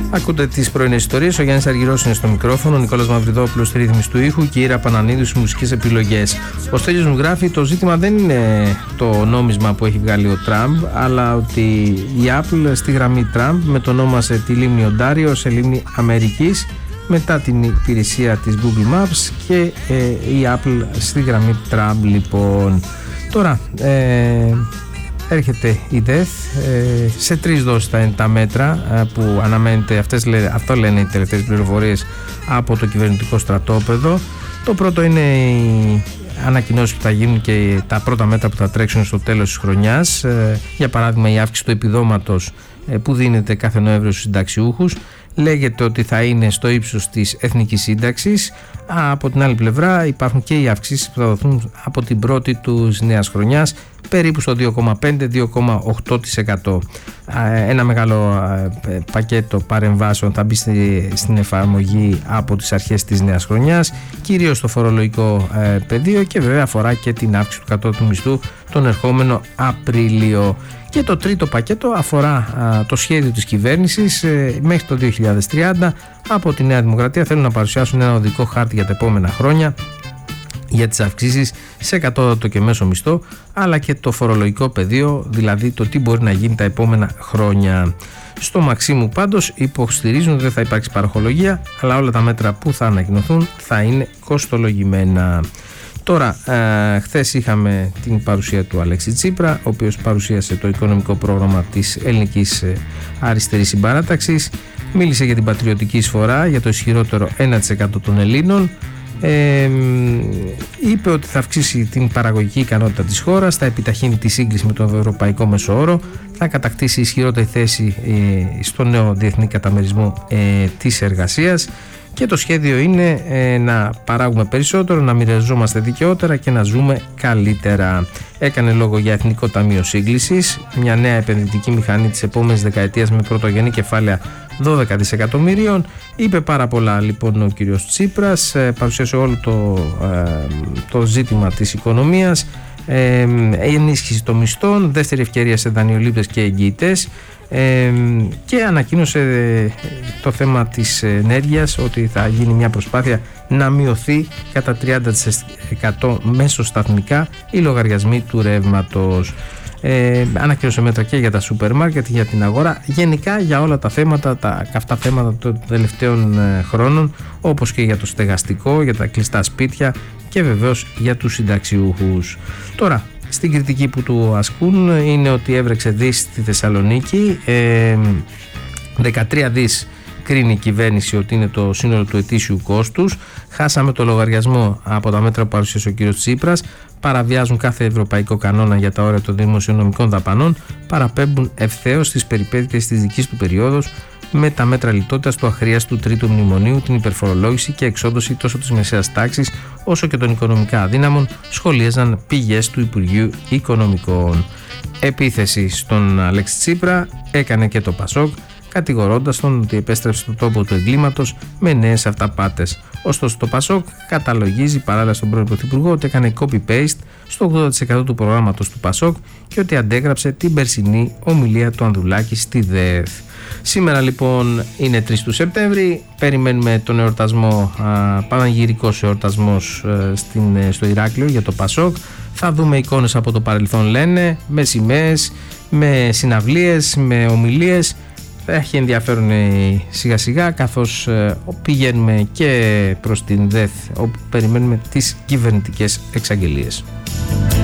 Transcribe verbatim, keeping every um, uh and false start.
Ακούτε τις πρωινές ιστορίες. Ο Γιάννης Αργυρός είναι στο μικρόφωνο, ο Νικόλας Μαυριδόπουλος στη ρύθμιση του ήχου και η Ήρα Πανανίδου στις μουσικές επιλογές. Ο Στέλιος μου γράφει: το ζήτημα δεν είναι το νόμισμα που έχει βγάλει ο Τραμπ, αλλά ότι η Apple στη γραμμή Τραμπ μετονόμασε τη λίμνη Οντάριο σε λίμνη Αμερικής μετά την υπηρεσία της Google Maps και ε, η Apple στη γραμμή Τραμπ. Λοιπόν, τώρα ε, έρχεται η ΔΕΘ, ε, σε τρεις δόσεις θα είναι τα μέτρα ε, που αναμένεται, αυτές, αυτό λένε οι τελευταίες πληροφορίες από το κυβερνητικό στρατόπεδο. Το πρώτο είναι οι ανακοινώσεις που θα γίνουν και τα πρώτα μέτρα που θα τρέξουν στο τέλος της χρονιάς, ε, για παράδειγμα η αύξηση του επιδόματος ε, που δίνεται κάθε Νοέμβριο στους συνταξιούχους. Λέγεται ότι θα είναι στο ύψος της εθνικής σύνταξης. Από την άλλη πλευρά υπάρχουν και οι αυξήσεις που θα δοθούν από την πρώτη του νέας χρονιάς, περίπου στο δύο κόμμα πέντε με δύο κόμμα οκτώ τοις εκατό. Ένα μεγάλο πακέτο παρεμβάσεων θα μπει στην εφαρμογή από τις αρχές της νέας χρονιάς, κυρίως στο φορολογικό πεδίο, και βέβαια αφορά και την αύξηση του κατώτατου μισθού τον ερχόμενο Απρίλιο. Και το τρίτο πακέτο αφορά α, το σχέδιο της κυβέρνησης ε, μέχρι το δύο χιλιάδες τριάντα. Από τη Νέα Δημοκρατία θέλουν να παρουσιάσουν ένα οδικό χάρτη για τα επόμενα χρόνια για τις αυξήσεις σε κατώτατο και μέσο μισθό, αλλά και το φορολογικό πεδίο, δηλαδή το τι μπορεί να γίνει τα επόμενα χρόνια. Στο Μαξίμου πάντως υποστηρίζουν ότι δεν θα υπάρξει παροχολογία, αλλά όλα τα μέτρα που θα ανακοινωθούν θα είναι κοστολογημένα. Τώρα, ε, χθες είχαμε την παρουσία του Αλέξη Τσίπρα, ο οποίος παρουσίασε το οικονομικό πρόγραμμα της ελληνικής ε, αριστερής συμπαράταξης. Μίλησε για την πατριωτική εισφορά, για το ισχυρότερο ένα τοις εκατό των Ελλήνων. Ε, είπε ότι θα αυξήσει την παραγωγική ικανότητα της χώρας, θα επιταχύνει τη σύγκριση με τον ευρωπαϊκό μέσο όρο, θα κατακτήσει ισχυρότερη θέση ε, στο νέο διεθνή καταμερισμό ε, της εργασίας. Και το σχέδιο είναι ε, να παράγουμε περισσότερο, να μοιραζόμαστε δικαιότερα και να ζούμε καλύτερα. Έκανε λόγο για Εθνικό Ταμείο Σύγκλησης, μια νέα επενδυτική μηχανή της επόμενης δεκαετίας με πρωτογενή κεφάλαια δώδεκα δισεκατομμυρίων. Είπε πάρα πολλά λοιπόν ο κύριος Τσίπρας, ε, παρουσίασε όλο το, ε, το ζήτημα της οικονομίας, ε, ενίσχυση των μισθών, δεύτερη ευκαιρία σε δανειολήπτες και εγγυητές. Ε, και ανακοίνωσε το θέμα της ενέργειας, ότι θα γίνει μια προσπάθεια να μειωθεί κατά τριάντα τοις εκατό μέσοσταθμικά οι λογαριασμοί του ρεύματος. Ε, ανακοίνωσε μέτρα και για τα σούπερ μάρκετ, για την αγορά, γενικά για όλα τα θέματα, τα καυτά θέματα των τελευταίων χρόνων, όπως και για το στεγαστικό, για τα κλειστά σπίτια και βεβαίως για τους συνταξιούχους. Τώρα, στην κριτική που του ασκούν είναι ότι έβρεξε δις στη Θεσσαλονίκη, ε, δεκατρία δις κρίνει η κυβέρνηση ότι είναι το σύνολο του ετήσιου κόστους. Χάσαμε το λογαριασμό από τα μέτρα που παρουσίασε ο κ. Τσίπρας, παραβιάζουν κάθε ευρωπαϊκό κανόνα για τα όρια των δημοσιονομικών δαπανών, παραπέμπουν ευθέως στις περιπέτειες της δικής του περίοδος με τα μέτρα λιτότητας του αχρίαστου τρίτου μνημονίου, την υπερφορολόγηση και εξόντωση τόσο της μεσαίας τάξης όσο και των οικονομικά αδύναμων, σχολίαζαν πηγές του Υπουργείου Οικονομικών. Επίθεση στον Αλέξη Τσίπρα έκανε και το Πασόκ, κατηγορώντας τον ότι επέστρεψε στο τόπο του εγκλήματος με νέες αυταπάτες. Ωστόσο το Πασόκ καταλογίζει παράλληλα στον πρώην Πρωθυπουργό ότι έκανε copy-paste στο ογδόντα τοις εκατό του προγράμματος του Πασόκ και ότι αντέγραψε την περσινή ομιλία του Ανδρουλάκη στη ΔΕΘ. Σήμερα λοιπόν είναι τρεις του Σεπτέμβρη, περιμένουμε τον εορτασμό, α, πανηγυρικός εορτασμός α, στην, στο Ηράκλειο για το Πασόκ. Θα δούμε εικόνες από το παρελθόν, λένε, με σημαίες, με συναυλίες, με ομιλίες. Θα έχει ενδιαφέρον σιγά σιγά, καθώς ε, πηγαίνουμε και προς την ΔΕΘ, όπου περιμένουμε τις κυβερνητικές εξαγγελίες.